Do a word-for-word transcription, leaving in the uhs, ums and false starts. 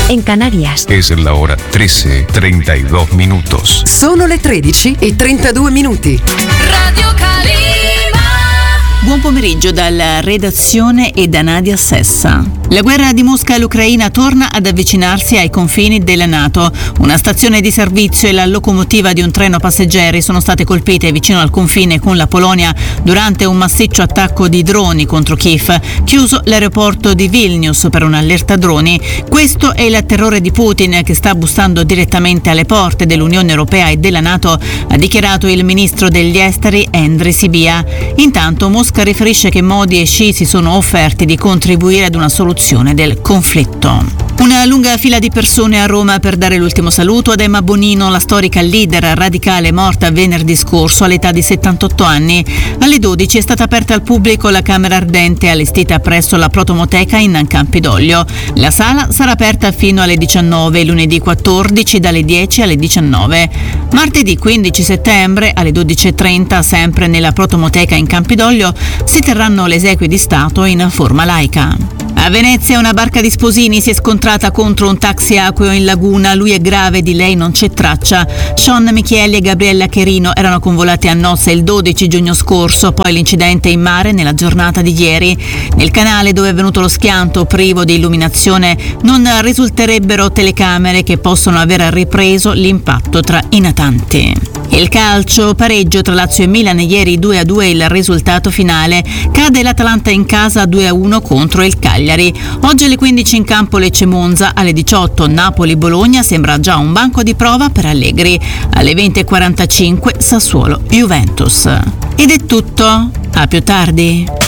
en Canarias. Es la hora trece, treinta y dos minutos. Sono le tredici e trentadue minuti. Radio Calima. Buon pomeriggio dalla redazione e da Nadia Sessa. La guerra di Mosca all'Ucraina torna ad avvicinarsi ai confini della NATO. Una stazione di servizio e la locomotiva di un treno passeggeri sono state colpite vicino al confine con la Polonia durante un massiccio attacco di droni contro Kiev. Chiuso l'aeroporto di Vilnius per un'allerta droni. Questo è il terrore di Putin, che sta bussando direttamente alle porte dell'Unione Europea e della NATO, ha dichiarato il ministro degli esteri Andriy Sybiha. Intanto Mosca riferisce che Modi e Xi si sono offerti di contribuire ad una soluzione del conflitto. Una lunga fila di persone a Roma per dare l'ultimo saluto ad Emma Bonino, la storica leader radicale morta venerdì scorso all'età di settantotto anni. Alle dodici è stata aperta al pubblico la camera ardente allestita presso la Protomoteca in Campidoglio. La sala sarà aperta fino alle diciannove, lunedì quattordici dalle dieci alle diciannove. Martedì quindici settembre alle dodici e trenta, sempre nella Protomoteca in Campidoglio, si terranno le esequie di Stato in forma laica. A Venezia una barca di sposini si è scontrata contro un taxi acqueo in laguna. Lui è grave, di lei non c'è traccia. Sean Michieli e Gabriella Cherino erano convolati a nozze il dodici giugno scorso, poi l'incidente in mare nella giornata di ieri. Nel canale dove è avvenuto lo schianto, privo di illuminazione, non risulterebbero telecamere che possono aver ripreso l'impatto tra i natanti. Il calcio, pareggio tra Lazio e Milan ieri, due a due il risultato finale. Cade l'Atalanta in casa due a uno contro il Cagliari. Oggi alle quindici in campo Lecce-Monza, alle diciotto Napoli-Bologna, sembra già un banco di prova per Allegri. Alle venti e quarantacinque Sassuolo-Juventus. Ed è tutto, a più tardi.